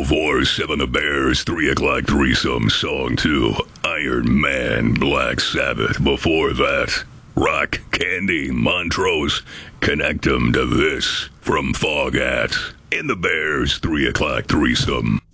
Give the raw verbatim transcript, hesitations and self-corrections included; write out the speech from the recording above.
four seven The Bears, three o'clock threesome, song two, Iron Man, Black Sabbath. Before that, Rock Candy, Montrose, Connect 'em to This from Fogat. In the Bears, three o'clock threesome.